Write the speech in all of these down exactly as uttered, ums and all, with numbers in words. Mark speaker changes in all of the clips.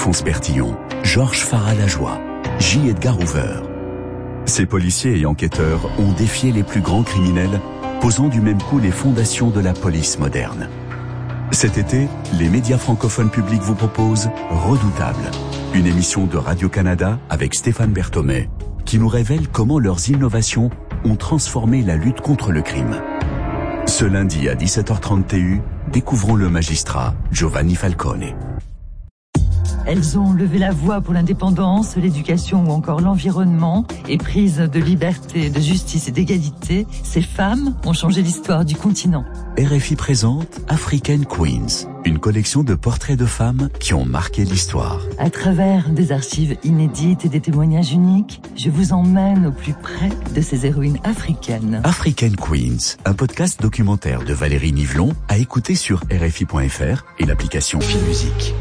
Speaker 1: Alphonse Bertillon, Georges Farah-Lajoie, J. Edgar Hoover. Ces policiers et enquêteurs ont défié les plus grands criminels, posant du même coup les fondations de la police moderne. Cet été, les médias francophones publics vous proposent Redoutable, une émission de Radio-Canada avec Stéphane Berthomé, qui nous révèle comment leurs innovations ont transformé la lutte contre le crime. Ce lundi à dix-sept heures trente T U, découvrons le magistrat Giovanni Falcone.
Speaker 2: Elles ont levé la voix pour l'indépendance, l'éducation ou encore l'environnement. Éprises de liberté, de justice et d'égalité, ces femmes ont changé l'histoire du continent.
Speaker 1: R F I présente African Queens, une collection de portraits de femmes qui ont marqué l'histoire.
Speaker 2: À travers des archives inédites et des témoignages uniques, je vous emmène au plus près de ces héroïnes africaines.
Speaker 1: African Queens, un podcast documentaire de Valérie Nivelon à écouter sur R F I point F R et l'application Filmusique.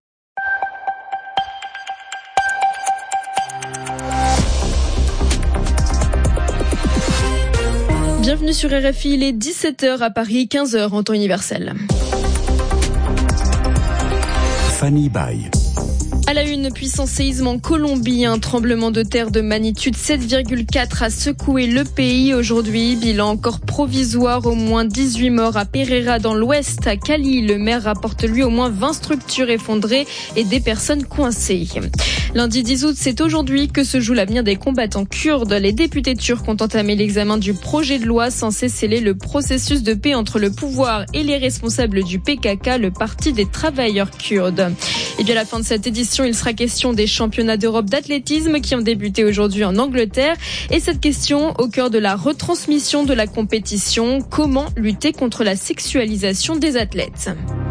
Speaker 3: Bienvenue sur R F I, il est dix-sept heures à Paris, quinze heures en temps universel.
Speaker 1: Fanny Baye.
Speaker 3: À la une, puissant séisme en Colombie, un tremblement de terre de magnitude sept virgule quatre a secoué le pays aujourd'hui. Bilan encore provisoire, au moins dix-huit morts à Pereira dans l'ouest. À Cali, le maire rapporte lui au moins vingt structures effondrées et des personnes coincées. Lundi dix août, c'est aujourd'hui que se joue l'avenir des combattants kurdes. Les députés turcs ont entamé l'examen du projet de loi censé sceller le processus de paix entre le pouvoir et les responsables du P K K, le parti des travailleurs kurdes. Et bien à la fin de cette édition, il sera question des championnats d'Europe d'athlétisme qui ont débuté aujourd'hui en Angleterre. Et cette question au cœur de la retransmission de la compétition, comment lutter contre la sexualisation des athlètes ?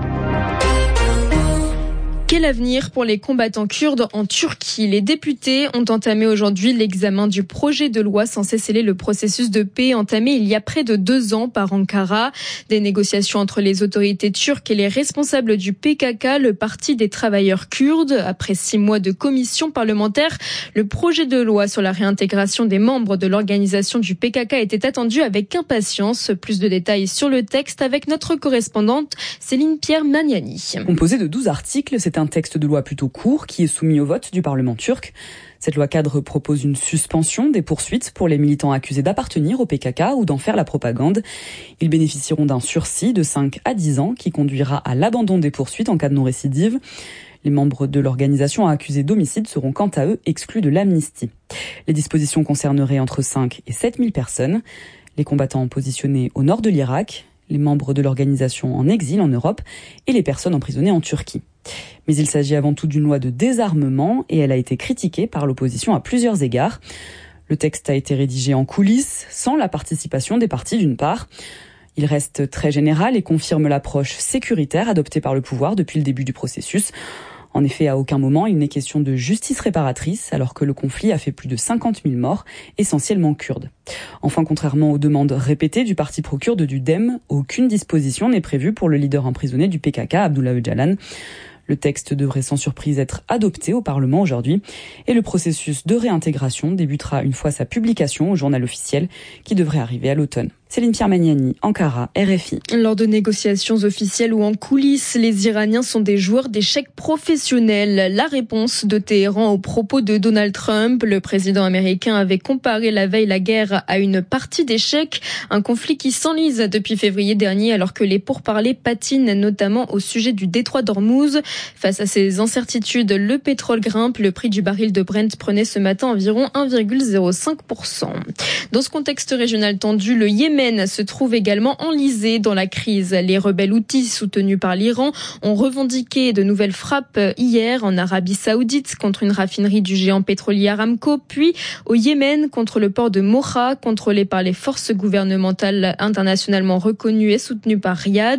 Speaker 3: Quel avenir pour les combattants kurdes en Turquie ? Les députés ont entamé aujourd'hui l'examen du projet de loi censé sceller le processus de paix entamé il y a près de deux ans par Ankara. Des négociations entre les autorités turques et les responsables du P K K, le parti des travailleurs kurdes. Après six mois de commission parlementaire, le projet de loi sur la réintégration des membres de l'organisation du P K K était attendu avec impatience. Plus de détails sur le texte avec notre correspondante Céline Pierre Maniani.
Speaker 4: Composé de douze articles, c'est un texte de loi plutôt court qui est soumis au vote du Parlement turc. Cette loi cadre propose une suspension des poursuites pour les militants accusés d'appartenir au P K K ou d'en faire la propagande. Ils bénéficieront d'un sursis de cinq à dix ans qui conduira à l'abandon des poursuites en cas de non-récidive. Les membres de l'organisation accusés d'homicide seront quant à eux exclus de l'amnistie. Les dispositions concerneraient entre cinq et sept mille personnes. Les combattants positionnés au nord de l'Irak, les membres de l'organisation en exil en Europe et les personnes emprisonnées en Turquie. Mais il s'agit avant tout d'une loi de désarmement et elle a été critiquée par l'opposition à plusieurs égards. Le texte a été rédigé en coulisses, sans la participation des partis d'une part. Il reste très général et confirme l'approche sécuritaire adoptée par le pouvoir depuis le début du processus. En effet, à aucun moment il n'est question de justice réparatrice, alors que le conflit a fait plus de cinquante mille morts, essentiellement kurdes. Enfin, contrairement aux demandes répétées du parti pro-kurde du D E M, aucune disposition n'est prévue pour le leader emprisonné du P K K, Abdullah Öcalan. Le texte devrait sans surprise être adopté au Parlement aujourd'hui et le processus de réintégration débutera une fois sa publication au journal officiel qui devrait arriver à l'automne. Céline Pierre Maniani, Ankara, R F I.
Speaker 3: Lors de négociations officielles ou en coulisses, les Iraniens sont des joueurs d'échecs professionnels. La réponse de Téhéran aux propos de Donald Trump. Le président américain avait comparé la veille la guerre à une partie d'échecs, un conflit qui s'enlise depuis février dernier alors que les pourparlers patinent notamment au sujet du détroit d'Ormuz. Face à ces incertitudes, le pétrole grimpe. Le prix du baril de Brent prenait ce matin environ un virgule zéro cinq pour cent. Dans ce contexte régional tendu, le Yémen se trouve également enlisé dans la crise. Les rebelles houthis soutenus par l'Iran ont revendiqué de nouvelles frappes hier en Arabie Saoudite contre une raffinerie du géant pétrolier Aramco, puis au Yémen contre le port de Mocha, contrôlé par les forces gouvernementales internationalement reconnues et soutenues par Riyad.